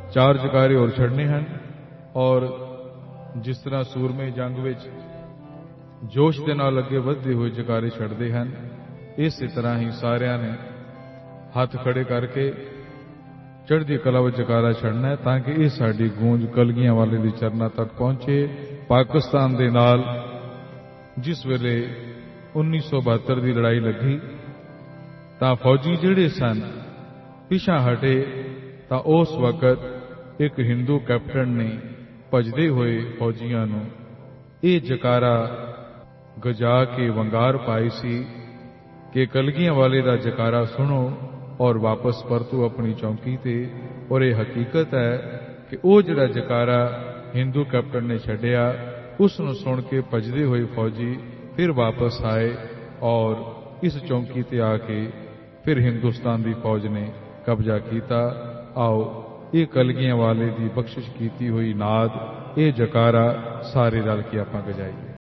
4 ਜਕਾਰੇ ਹੋਰ ਛੱਡਨੇ ਹਨ। ਔਰ ਜਿਸ ਤਰ੍ਹਾਂ ਸੂਰਮੇ ਜੰਗ ਵਿੱਚ ਜੋਸ਼ ਦੇ ਨਾਲ ਅੱਗੇ ਵਧਦੇ ਹੋਏ ਜਕਾਰੇ ਛੱਡਦੇ ਹਨ, ਇਸੇ ਤਰ੍ਹਾਂ ਹੀ ਸਾਰਿਆਂ ਨੇ ਹੱਥ ਖੜੇ ਕਰਕੇ ਚੜ੍ਹਦੀ ਕਲਾ ਵਿੱਚ ਜਕਾਰਾ ਛੱਡਣਾ ਹੈ, ਤਾਂ ਕਿ ਇਹ ਸਾਡੀ ਗੂੰਜ ਕਲਗੀਆਂ ਵਾਲੇ ਦੇ ਚਰਨਾਂ ਤੱਕ ਪਹੁੰਚੇ। ਪਾਕਿਸਤਾਨ ਦੇ ਨਾਲ ਜਿਸ ਵੇਲੇ 1972 ਦੀ ਲੜਾਈ ਲੱਗੀ ਤਾਂ ਫੌਜੀ ਜਿਹੜੇ ਸਨ ਪਿਛਾਂ ਹਟੇ, ਤਾਂ ਉਸ ਵਕਤ ਇੱਕ ਹਿੰਦੂ ਕੈਪਟਨ ਨੇ ਭਜਦੇ ਹੋਏ ਫੌਜੀਆਂ ਨੂੰ ਇਹ ਜਕਾਰਾ ਗਜਾ ਕੇ ਵੰਗਾਰ ਪਾਈ ਸੀ ਕਿ ਕਲਗੀਆਂ ਵਾਲੇ ਦਾ ਜਕਾਰਾ ਸੁਣੋ ਔਰ ਵਾਪਸ ਪਰਤੋ ਆਪਣੀ ਚੌਂਕੀ ਤੇ। ਔਰ ਇਹ ਹਕੀਕਤ ਹੈ ਕਿ ਉਹ ਜਿਹੜਾ ਜਕਾਰਾ ਹਿੰਦੂ ਕੈਪਟਨ ਨੇ ਛੱਡਿਆ, ਉਸ ਨੂੰ ਸੁਣ ਕੇ ਭਜਦੇ ਹੋਏ ਫੌਜੀ ਫਿਰ ਵਾਪਸ ਆਏ ਔਰ ਇਸ ਚੌਂਕੀ ਤੇ ਆ ਕੇ ਫਿਰ ਹਿੰਦੁਸਤਾਨ ਦੀ ਫੌਜ ਨੇ ਕਬਜ਼ਾ ਕੀਤਾ। ਆਓ ਇਹ ਕਲਗੀਆਂ ਵਾਲੇ ਦੀ ਬਖਸ਼ਿਸ਼ ਕੀਤੀ ਹੋਈ ਨਾਦ, ਇਹ ਜਕਾਰਾ ਸਾਰੇ ਰਲ ਕੇ ਆਪਾਂ ਗਜਾਈਏ।